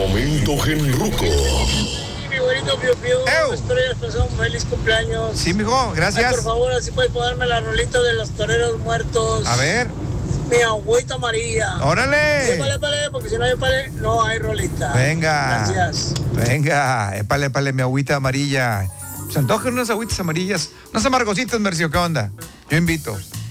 momento genruco. Mi güerito Pio Pio, las toreras pasaron un feliz cumpleaños. Sí, mijo, gracias. Ay, por favor, así puedes ponerme la rolita de los toreros muertos. A ver. Mi agüita amarilla. ¡Órale! Épale, porque si no hay épale, no hay rolita. Venga. Gracias. Venga, épale, mi agüita amarilla. Se antojan unas agüitas amarillas, unas amargositas, Mercio, ¿qué onda? Yo invito.